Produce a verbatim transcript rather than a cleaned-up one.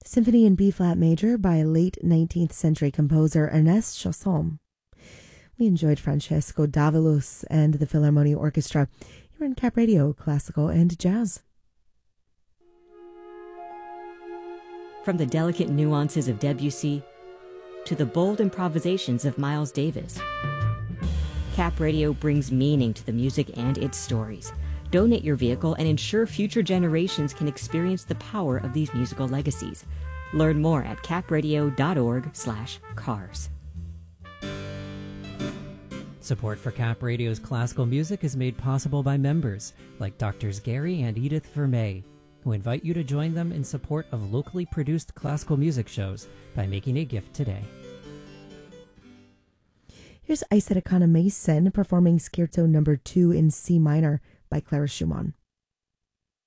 Symphony in B-flat major by late nineteenth century composer Ernest Chausson. We enjoyed Francesco Davalos and the Philharmonia Orchestra. You're in Cap Radio, classical and jazz. From the delicate nuances of Debussy to the bold improvisations of Miles Davis, Cap Radio brings meaning to the music and its stories. Donate your vehicle and ensure future generations can experience the power of these musical legacies. Learn more at capradio.org slash cars. Support for Cap Radio's classical music is made possible by members like Doctors Gary and Edith Vermey, who invite you to join them in support of locally produced classical music shows by making a gift today. Here's Isaac Mason performing Scherzo number two in C minor by Clara Schumann.